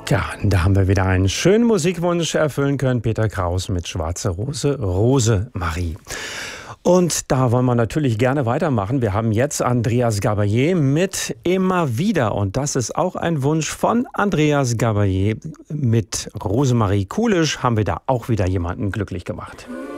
Ja, da haben wir wieder einen schönen Musikwunsch erfüllen können. Peter Kraus mit Schwarze Rose, Rosemarie. Und da wollen wir natürlich gerne weitermachen. Wir haben jetzt Andreas Gabalier mit Immer wieder. Und das ist auch ein Wunsch von Andreas Gabalier. Mit Rosemarie Kulisch haben wir da auch wieder jemanden glücklich gemacht.